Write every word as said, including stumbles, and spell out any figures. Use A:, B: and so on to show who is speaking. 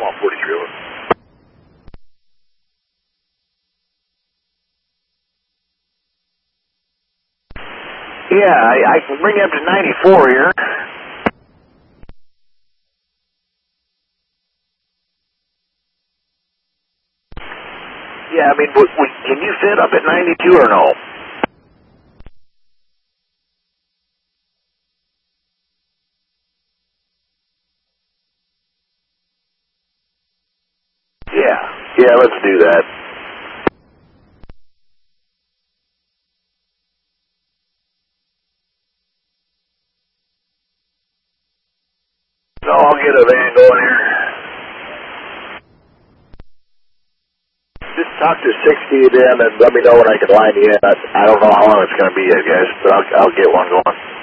A: on forty-three over. Yeah, I, I can bring you up to ninety-four here. Yeah, I mean, w w can you fit up at ninety-two or no? Yeah, yeah, let's do that. So I'll get a van going here. Just talk to sixty then and let me know when I can line you in. I, I don't know how long it's going to be yet, guys, but I'll, I'll get one going.